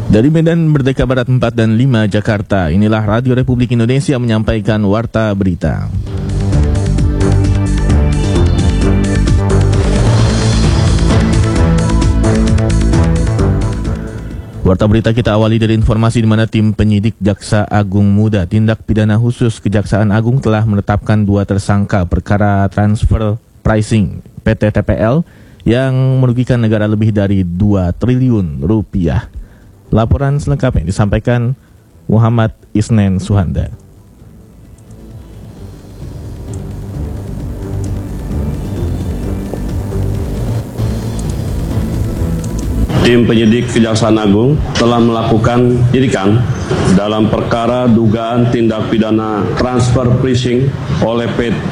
Dari Medan Merdeka Barat 4 dan 5 Jakarta, inilah Radio Republik Indonesia menyampaikan Warta Berita. Warta Berita kita awali dari informasi di mana tim penyidik Jaksa Agung Muda Tindak Pidana Khusus Kejaksaan Agung telah menetapkan 2 tersangka perkara transfer pricing PT TPL yang merugikan negara lebih dari 2 triliun rupiah. Laporan selengkapnya disampaikan Muhammad Isnen Suhanda. Tim penyidik Kejaksaan Agung telah melakukan penyidikan dalam perkara dugaan tindak pidana transfer pricing oleh PT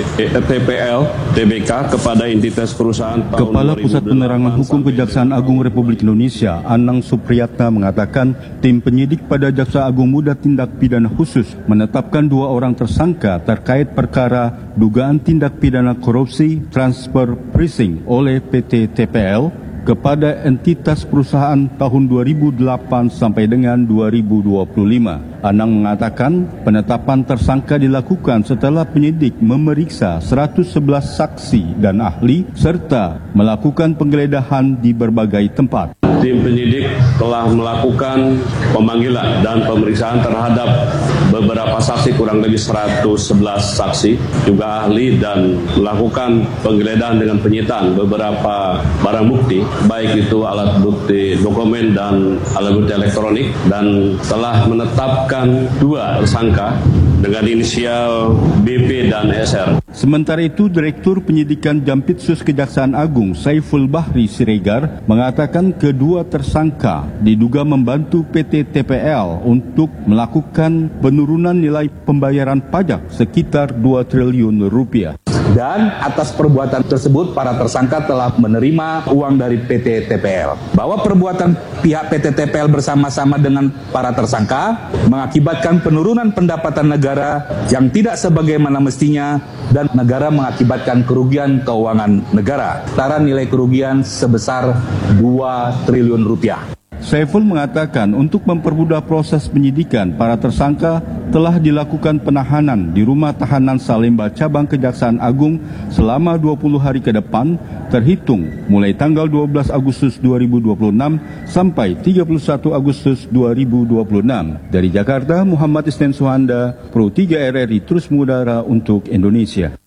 TPL Tbk kepada entitas perusahaan tahun Kepala Pusat Penerangan Hukum Kejaksaan Agung Republik Indonesia, Anang Supriyatna mengatakan tim penyidik pada Jaksa Agung Muda Tindak Pidana Khusus menetapkan 2 orang tersangka terkait perkara dugaan tindak pidana korupsi transfer pricing oleh PT TPL kepada entitas perusahaan tahun 2008 sampai dengan 2025. Anang mengatakan penetapan tersangka dilakukan setelah penyidik memeriksa 111 saksi dan ahli serta melakukan penggeledahan di berbagai tempat. Tim penyidik telah melakukan pemanggilan dan pemeriksaan terhadap beberapa saksi, kurang lebih 111 saksi, juga ahli, dan melakukan penggeledahan dengan penyitaan beberapa barang bukti, baik itu alat bukti dokumen dan alat bukti elektronik, dan telah menetapkan 2 tersangka dengan inisial BP dan SR. Sementara itu, Direktur Penyidikan Jampitsus Kejaksaan Agung Saiful Bahri Siregar mengatakan kedua tersangka diduga membantu PT TPL untuk melakukan penurunan nilai pembayaran pajak sekitar 2 triliun rupiah. Dan atas perbuatan tersebut para tersangka telah menerima uang dari PT TPL. Bahwa perbuatan pihak PT TPL bersama-sama dengan para tersangka mengakibatkan penurunan pendapatan negara yang tidak sebagaimana mestinya dan negara mengakibatkan kerugian keuangan negara. Antara nilai kerugian sebesar 2 triliun rupiah. Saiful mengatakan untuk mempermudah proses penyidikan, para tersangka telah dilakukan penahanan di Rumah Tahanan Salemba Cabang Kejaksaan Agung selama 20 hari ke depan, terhitung mulai tanggal 12 Agustus 2026 sampai 31 Agustus 2026. Dari Jakarta, Muhammad Isnen Suhanda, Pro 3 RRI terus mengudara untuk Indonesia.